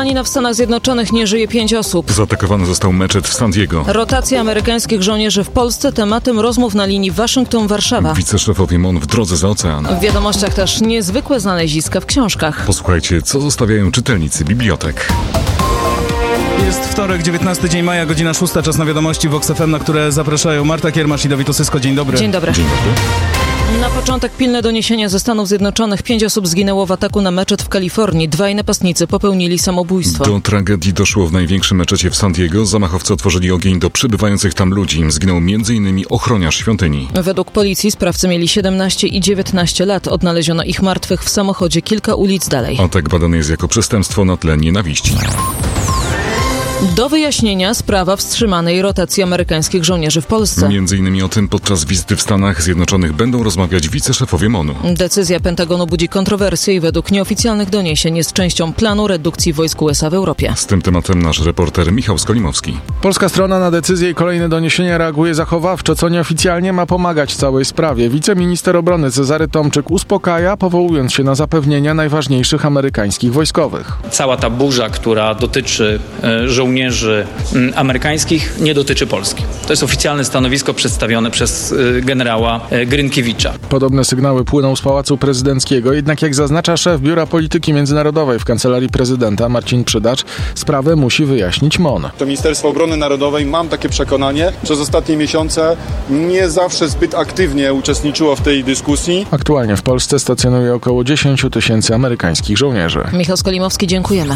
Strzelanina w Stanach Zjednoczonych, nie żyje 5 osób. Zaatakowany został meczet w San Diego. Rotacja amerykańskich żołnierzy w Polsce tematem rozmów na linii Waszyngton-Warszawa. Wiceszefowie MON w drodze za ocean. W wiadomościach też niezwykłe znaleziska w książkach. Posłuchajcie, co zostawiają czytelnicy bibliotek. Jest wtorek, 19 dzień maja, godzina 6, czas na wiadomości Vox FM, na które zapraszają Marta Kiermasz i Dawid Osysko. Dzień dobry. Dzień dobry. Dzień dobry. Na początek pilne doniesienia ze Stanów Zjednoczonych. 5 osób zginęło w ataku na meczet w Kalifornii. 2 napastnicy popełnili samobójstwo. Do tragedii doszło w największym meczecie w San Diego. Zamachowcy otworzyli ogień do przybywających tam ludzi. Zginął m.in. ochroniarz świątyni. Według policji sprawcy mieli 17 i 19 lat. Odnaleziono ich martwych w samochodzie kilka ulic dalej. Atak badany jest jako przestępstwo na tle nienawiści. Do wyjaśnienia sprawa wstrzymanej rotacji amerykańskich żołnierzy w Polsce. Między innymi o tym podczas wizyty w Stanach Zjednoczonych będą rozmawiać wiceszefowie MON-u. Decyzja Pentagonu budzi kontrowersje i według nieoficjalnych doniesień jest częścią planu redukcji wojsk USA w Europie. Z tym tematem nasz reporter Michał Skolimowski. Polska strona na decyzję i kolejne doniesienia reaguje zachowawczo, co nieoficjalnie ma pomagać całej sprawie. Wiceminister obrony Cezary Tomczyk uspokaja, powołując się na zapewnienia najważniejszych amerykańskich wojskowych. Cała ta burza, która dotyczy żołnierzy amerykańskich, nie dotyczy Polski. To jest oficjalne stanowisko przedstawione przez generała Grynkiewicza. Podobne sygnały płyną z Pałacu Prezydenckiego, jednak jak zaznacza szef Biura Polityki Międzynarodowej w Kancelarii Prezydenta Marcin Przydacz, sprawę musi wyjaśnić MON. To Ministerstwo Obrony Narodowej, mam takie przekonanie, przez ostatnie miesiące nie zawsze zbyt aktywnie uczestniczyło w tej dyskusji. Aktualnie w Polsce stacjonuje około 10 000 amerykańskich żołnierzy. Michał Skolimowski, dziękujemy.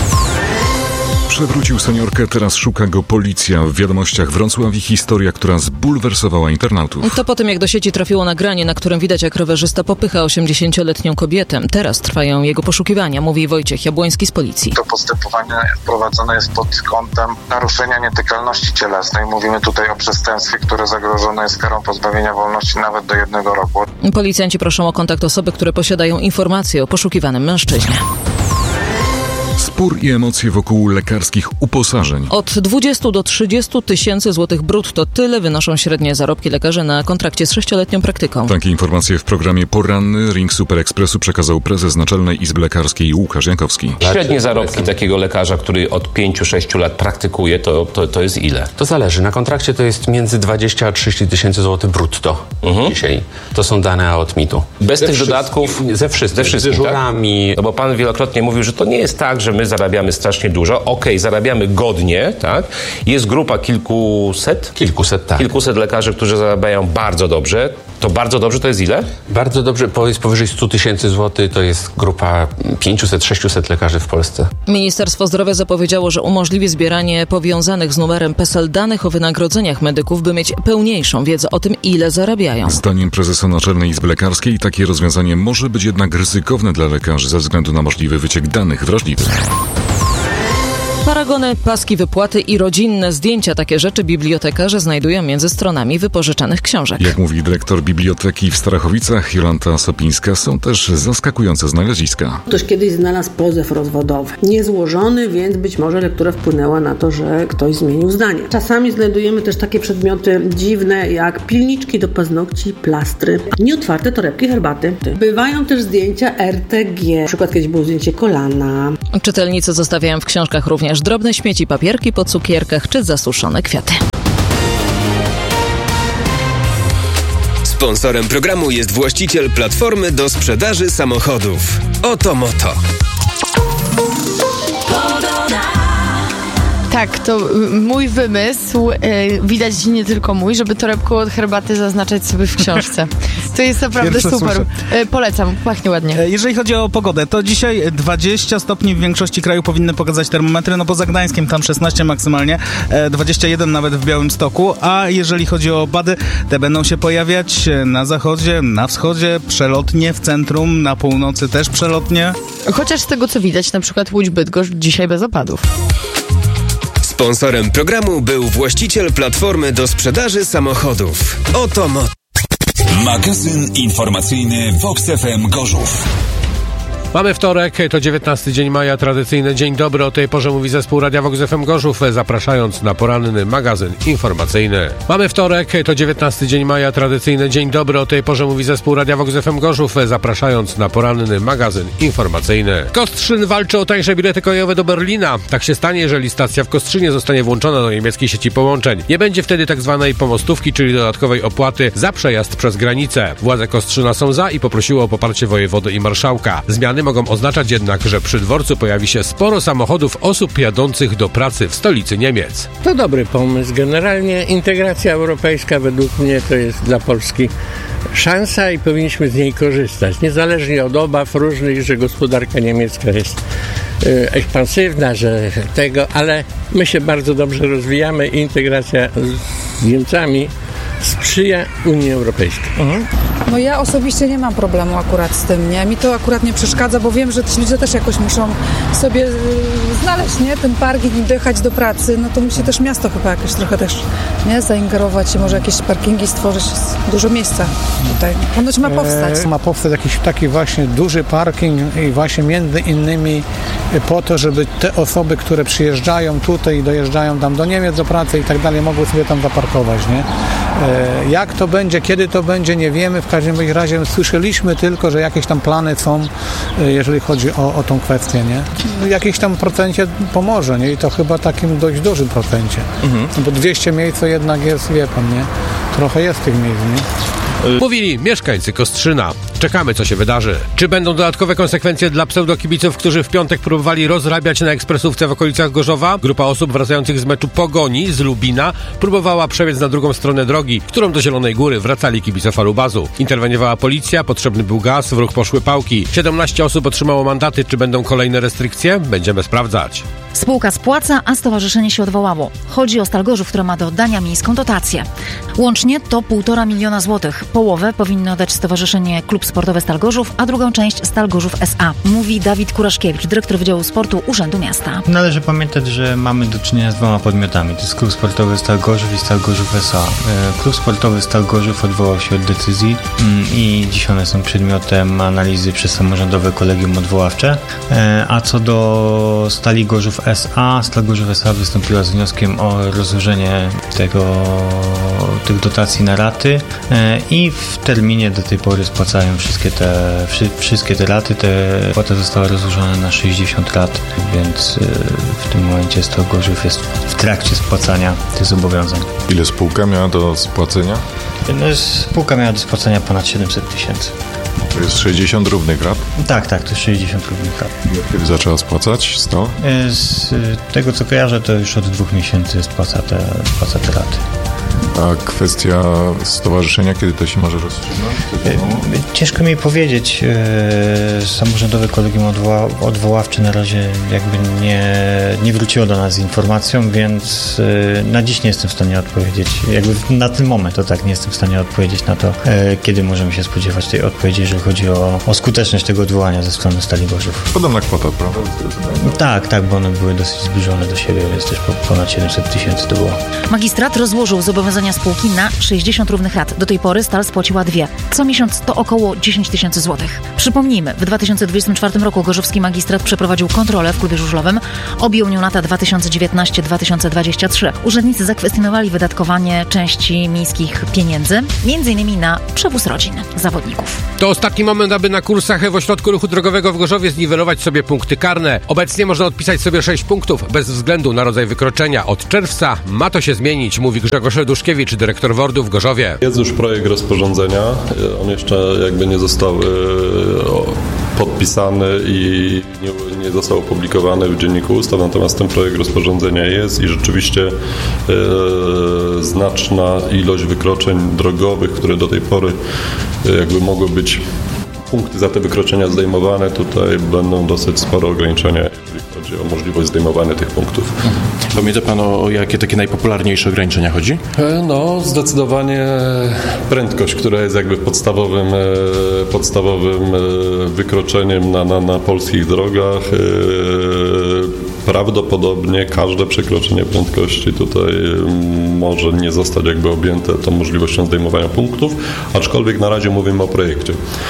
Przewrócił seniorkę, teraz szuka go policja. W wiadomościach Wrocław i historia, która zbulwersowała internautów. To po tym, jak do sieci trafiło nagranie, na którym widać, jak rowerzysta popycha 80-letnią kobietę. Teraz trwają jego poszukiwania, mówi Wojciech Jabłoński z policji. To postępowanie prowadzone jest pod kątem naruszenia nietykalności cielesnej. Mówimy tutaj o przestępstwie, które zagrożone jest karą pozbawienia wolności nawet do 1 roku. Policjanci proszą o kontakt osoby, które posiadają informacje o poszukiwanym mężczyźnie. Spór i emocje wokół lekarskich uposażeń. Od 20 do 30 tysięcy złotych brutto. Tyle wynoszą średnie zarobki lekarzy na kontrakcie z 6-letnią praktyką. Takie informacje w programie Poranny Ring Super Expressu przekazał prezes Naczelnej Izby Lekarskiej Łukasz Jankowski. Średnie zarobki takiego lekarza, który od 5-6 lat praktykuje, to jest ile? To zależy. Na kontrakcie to jest między 20 a 30 tysięcy złotych brutto dzisiaj. To są dane od MIT-u. Bez tych dodatków? Ze wszystkich. Z dyżurami. Tak? No bo pan wielokrotnie mówił, że to nie jest tak, że my zarabiamy strasznie dużo. Okej, zarabiamy godnie, tak? Jest grupa kilkuset, tak. Kilkuset lekarzy, którzy zarabiają bardzo dobrze. To bardzo dobrze to jest ile? Bardzo dobrze, jest powyżej 100 tysięcy złotych, to jest grupa 500-600 lekarzy w Polsce. Ministerstwo Zdrowia zapowiedziało, że umożliwi zbieranie powiązanych z numerem PESEL danych o wynagrodzeniach medyków, by mieć pełniejszą wiedzę o tym, ile zarabiają. Zdaniem prezesa Naczelnej Izby Lekarskiej takie rozwiązanie może być jednak ryzykowne dla lekarzy ze względu na możliwy wyciek danych wrażliwych. Paragony, paski wypłaty i rodzinne zdjęcia. Takie rzeczy bibliotekarze znajdują między stronami wypożyczanych książek. Jak mówi dyrektor biblioteki w Starachowicach Jolanta Sopińska, są też zaskakujące znaleziska. Ktoś kiedyś znalazł pozew rozwodowy. Niezłożony, więc być może lektura wpłynęła na to, że ktoś zmienił zdanie. Czasami znajdujemy też takie przedmioty dziwne, jak pilniczki do paznokci, plastry, nieotwarte torebki herbaty. Bywają też zdjęcia RTG. Na przykład kiedyś było zdjęcie kolana. Czytelnicy zostawiają w książkach również drobne śmieci, papierki po cukierkach czy zasuszone kwiaty. Sponsorem programu jest właściciel platformy do sprzedaży samochodów. Oto Moto. Tak, to mój wymysł, widać nie tylko mój, żeby torebką od herbaty zaznaczać sobie w książce. To jest naprawdę super. Polecam, pachnie ładnie. Jeżeli chodzi o pogodę, to dzisiaj 20 stopni w większości kraju powinny pokazać termometry, no poza Gdańskiem tam 16 maksymalnie, 21 nawet w Białymstoku, a jeżeli chodzi o opady, te będą się pojawiać na zachodzie, na wschodzie, przelotnie, w centrum, na północy też przelotnie. Chociaż z tego co widać, na przykład Łódź-Bydgoszcz dzisiaj bez opadów. Sponsorem programu był właściciel platformy do sprzedaży samochodów. Oto Moto. Magazyn informacyjny Vox FM Gorzów. Mamy wtorek, to 19 dzień maja, tradycyjny dzień dobry. O tej porze mówi zespół Radia Vox FM Gorzów, zapraszając na poranny magazyn informacyjny. Mamy wtorek, to 19 dzień maja, tradycyjny dzień dobry. O tej porze mówi zespół Radia Vox FM Gorzów, zapraszając na poranny magazyn informacyjny. Kostrzyn walczy o tańsze bilety kolejowe do Berlina. Tak się stanie, jeżeli stacja w Kostrzynie zostanie włączona do niemieckiej sieci połączeń. Nie będzie wtedy tak zwanej pomostówki, czyli dodatkowej opłaty za przejazd przez granicę. Władze Kostrzyna są za i poprosiło o poparcie wojewody i marszałka. Zmiany mogą oznaczać jednak, że przy dworcu pojawi się sporo samochodów osób jadących do pracy w stolicy Niemiec. To dobry pomysł. Generalnie integracja europejska według mnie to jest dla Polski szansa i powinniśmy z niej korzystać. Niezależnie od obaw różnych, że gospodarka niemiecka jest ekspansywna, że ale my się bardzo dobrze rozwijamy i integracja z Niemcami sprzyja Unii Europejskiej. No ja osobiście nie mam problemu akurat z tym, nie? Mi to akurat nie przeszkadza, bo wiem, że ci ludzie też jakoś muszą sobie znaleźć, nie? Ten parking i dojechać do pracy, no to musi też miasto chyba jakoś trochę też, nie? Zaingerować i może jakieś parkingi stworzyć, dużo miejsca tutaj. Ponoć ma powstać. Ma powstać jakiś taki właśnie duży parking i właśnie między innymi po to, żeby te osoby, które przyjeżdżają tutaj i dojeżdżają tam do Niemiec do pracy i tak dalej, mogły sobie tam zaparkować, nie? Jak to będzie, kiedy to będzie, nie wiemy. W każdym razie słyszeliśmy tylko, że jakieś tam plany są, jeżeli chodzi o tą kwestię, nie? W jakimś tam procencie pomoże, nie? I to chyba takim dość dużym procencie. Bo 200 miejsc to jednak jest, wie pan, nie? Trochę jest tych miejsc, nie? Mówili mieszkańcy Kostrzyna. Czekamy, co się wydarzy. Czy będą dodatkowe konsekwencje dla pseudokibiców, którzy w piątek próbowali rozrabiać na ekspresówce w okolicach Gorzowa? Grupa osób wracających z meczu Pogoni z Lubina próbowała przebiec na drugą stronę drogi, którą do Zielonej Góry wracali kibice Falubazu. Interweniowała policja, potrzebny był gaz, w ruch poszły pałki. 17 osób otrzymało mandaty. Czy będą kolejne restrykcje? Będziemy sprawdzać. Spółka spłaca, a stowarzyszenie się odwołało. Chodzi o Stal Gorzów, która ma do oddania miejską dotację. Łącznie to 1,5 miliona złotych. Połowę powinno oddać Stowarzyszenie Klub Sportowy Stal Gorzów, a drugą część Stal Gorzów S.A. Mówi Dawid Kuraszkiewicz, dyrektor Wydziału Sportu Urzędu Miasta. Należy pamiętać, że mamy do czynienia z dwoma podmiotami. To jest Klub Sportowy Stal Gorzów i Stal Gorzów S.A. Klub Sportowy Stal Gorzów odwołał się od decyzji i dziś one są przedmiotem analizy przez samorządowe kolegium odwoławcze. A co do Stali Gorzów S.A., Stal Gorzów S.A. wystąpiła z wnioskiem o rozłożenie tych dotacji na raty i w terminie do tej pory spłacają wszystkie te raty. Opłata została rozłożona na 60 rat, więc w tym momencie Stal Gorzów jest w trakcie spłacania tych zobowiązań. Ile spółka miała do spłacenia? Spółka miała do spłacenia ponad 700 000. To jest 60 równych rat? Tak, to jest 60 równych rat. Kiedy zaczęła spłacać 100? Z tego co kojarzę, to już od 2 miesięcy spłaca te raty. A kwestia stowarzyszenia, kiedy to się może rozstrzygnąć? Ciężko mi powiedzieć. Samorządowe kolegium odwoławcze na razie jakby nie wróciło do nas z informacją, więc na dziś nie jestem w stanie odpowiedzieć. Jakby na ten moment to tak nie jestem w stanie odpowiedzieć na to, kiedy możemy się spodziewać tej odpowiedzi, jeżeli chodzi o skuteczność tego odwołania ze strony Stali Gorzów. Podobna kwota, prawda? Tak, bo one były dosyć zbliżone do siebie, więc też ponad 700 000 to było. Magistrat rozłożył zobowiązania spółki na 60 równych rat. Do tej pory Stal spłaciła 2. Co miesiąc to około 10 000 złotych. Przypomnijmy, w 2024 roku gorzowski magistrat przeprowadził kontrolę w klubie żużlowym. Objął nią lata 2019-2023. Urzędnicy zakwestionowali wydatkowanie części miejskich pieniędzy, m.in. na przewóz rodzin zawodników. To ostatni moment, aby na kursach w Ośrodku Ruchu Drogowego w Gorzowie zniwelować sobie punkty karne. Obecnie można odpisać sobie 6 punktów bez względu na rodzaj wykroczenia. Od czerwca ma to się zmienić, mówi Grzegorz Duszkiewicz, dyrektor WORD-u w Gorzowie. Jest już projekt rozporządzenia, on jeszcze jakby nie został podpisany i nie został opublikowany w Dzienniku Ustaw, natomiast ten projekt rozporządzenia jest i rzeczywiście znaczna ilość wykroczeń drogowych, które do tej pory jakby mogły być punkty za te wykroczenia zdejmowane, tutaj będą dosyć spore ograniczenia, jeżeli chodzi o możliwość zdejmowania tych punktów. Pamięta Pan, o jakie takie najpopularniejsze ograniczenia chodzi? No, zdecydowanie prędkość, która jest jakby podstawowym wykroczeniem na polskich drogach. prawdopodobnie każde przekroczenie prędkości tutaj może nie zostać jakby objęte tą możliwością zdejmowania punktów, aczkolwiek na razie mówimy o projekcie.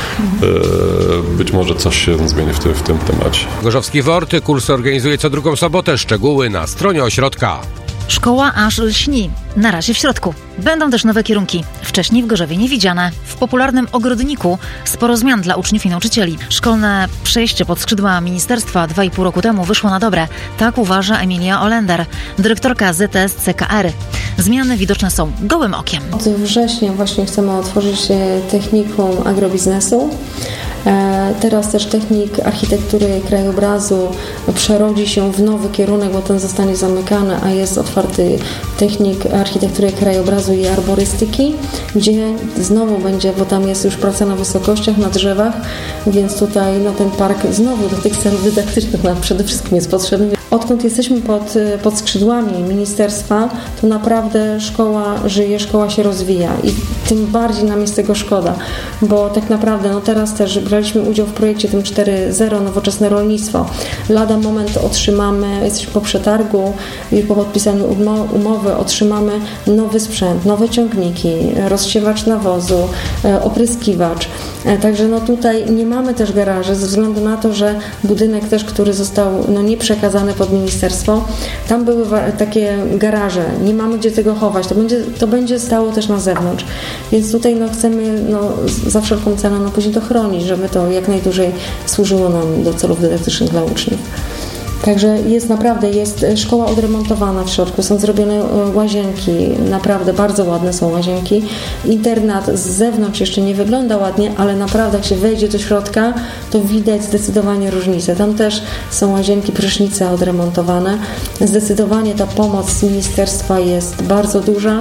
Być może coś się zmieni w tym temacie. Gorzowski WORT kurs organizuje co drugą sobotę. Szczegóły na stronie ośrodka. Szkoła aż lśni. Na razie w środku. Będą też nowe kierunki. Wcześniej w Gorzowie niewidziane. W popularnym Ogrodniku sporo zmian dla uczniów i nauczycieli. Szkolne przejście pod skrzydła ministerstwa 2,5 roku temu wyszło na dobre. Tak uważa Emilia Olender, dyrektorka ZTS-CKR. Zmiany widoczne są gołym okiem. Od września właśnie chcemy otworzyć technikum agrobiznesu. Teraz też technik architektury krajobrazu przerodzi się w nowy kierunek, bo ten zostanie zamykany, a jest otwarty technik architektury krajobrazu i arborystyki, gdzie znowu będzie, bo tam jest już praca na wysokościach, na drzewach, więc tutaj ten park znowu do tych celów dydaktycznych nam przede wszystkim jest potrzebny. Odkąd jesteśmy pod skrzydłami ministerstwa, to naprawdę szkoła żyje, szkoła się rozwija i tym bardziej nam jest tego szkoda, bo tak naprawdę teraz też braliśmy udział w projekcie tym 4.0 Nowoczesne Rolnictwo. Lada moment otrzymamy, jesteśmy po przetargu i po podpisaniu umowy otrzymamy nowy sprzęt, nowe ciągniki, rozsiewacz nawozu, opryskiwacz. Także tutaj nie mamy też garaży ze względu na to, że budynek też, który został nie przekazany pod ministerstwo, tam były takie garaże, nie mamy gdzie tego chować, to będzie stało też na zewnątrz, więc tutaj chcemy za wszelką cenę później to chronić, żeby to jak najdłużej służyło nam do celów dydaktycznych dla uczniów. Także jest szkoła odremontowana w środku, są zrobione łazienki, naprawdę bardzo ładne są łazienki. Internat z zewnątrz jeszcze nie wygląda ładnie, ale naprawdę jak się wejdzie do środka, to widać zdecydowanie różnicę. Tam też są łazienki, prysznice odremontowane. Zdecydowanie ta pomoc z ministerstwa jest bardzo duża.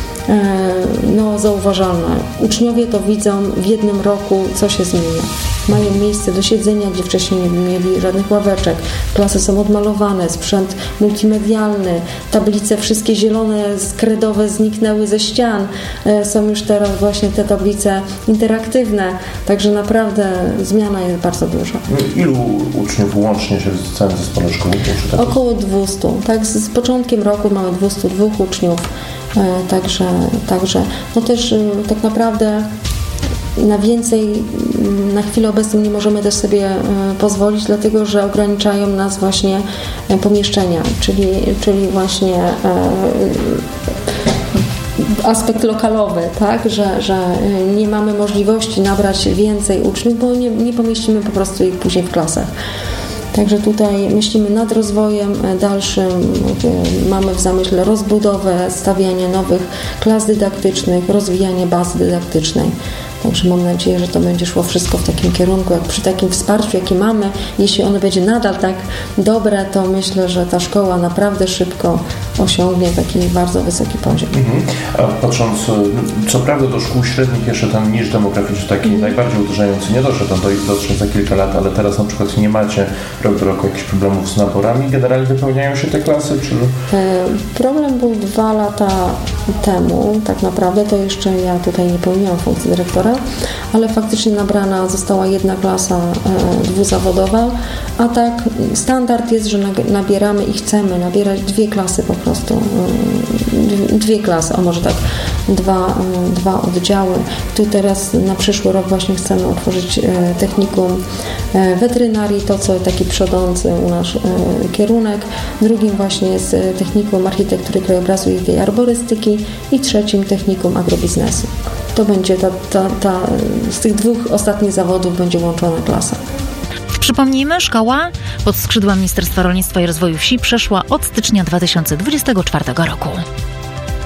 Zauważalna. Uczniowie to widzą w jednym roku, co się zmienia. Mają miejsce do siedzenia, gdzie wcześniej nie mieli żadnych ławeczek. Klasy są odmalowane, sprzęt multimedialny, tablice wszystkie zielone, kredowe zniknęły ze ścian. Są już teraz właśnie te tablice interaktywne, także naprawdę zmiana jest bardzo duża. Ilu uczniów łącznie się z całym zespołem szkoły uczy? Około 200. Tak, z początkiem roku mamy 202 uczniów. Także też tak naprawdę na więcej na chwilę obecną nie możemy też sobie pozwolić, dlatego że ograniczają nas właśnie pomieszczenia, czyli właśnie aspekt lokalowy, tak, że nie mamy możliwości nabrać więcej uczniów, bo nie pomieścimy po prostu ich później w klasach. Także tutaj myślimy nad rozwojem dalszym, mamy w zamyśle rozbudowę, stawianie nowych klas dydaktycznych, rozwijanie bazy dydaktycznej. Także mam nadzieję, że to będzie szło wszystko w takim kierunku, jak przy takim wsparciu, jakie mamy. Jeśli ono będzie nadal tak dobre, to myślę, że ta szkoła naprawdę szybko osiągnie taki bardzo wysoki poziom. A patrząc, co prawda do szkół średnich jeszcze ten niż demograficzny taki najbardziej uderzający nie doszedł, on dotrze za kilka lat, ale teraz na przykład nie macie rok do roku jakichś problemów z naborami, generalnie wypełniają się te klasy? Problem był 2 lata temu, tak naprawdę, to jeszcze ja tutaj nie pełniłam funkcji dyrektora, ale faktycznie nabrana została 1 klasa dwuzawodowa, a tak standard jest, że nabieramy i chcemy nabierać 2 klasy po prostu. 2 klasy, może tak, 2 oddziały. Tu teraz na przyszły rok właśnie chcemy otworzyć technikum weterynarii, to co taki przodzący u nas kierunek. Drugim właśnie jest technikum architektury krajobrazu i tej arborystyki i trzecim technikum agrobiznesu. To będzie z tych 2 ostatnich zawodów będzie łączona klasa. Przypomnijmy, szkoła pod skrzydła Ministerstwa Rolnictwa i Rozwoju Wsi przeszła od stycznia 2024 roku.